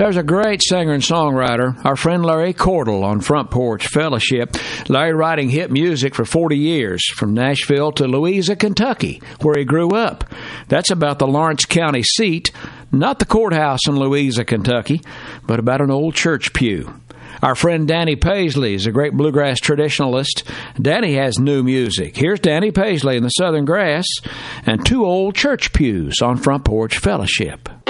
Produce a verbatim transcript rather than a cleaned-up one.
There's a great singer and songwriter, our friend Larry Cordell on Front Porch Fellowship. Larry writing hit music for forty years, from Nashville to Louisa, Kentucky, where he grew up. That's about the Lawrence County seat, not the courthouse in Louisa, Kentucky, but about an old church pew. Our friend Danny Paisley is a great bluegrass traditionalist. Danny has new music. Here's Danny Paisley in the Southern Grass and Two Old Church Pews on Front Porch Fellowship.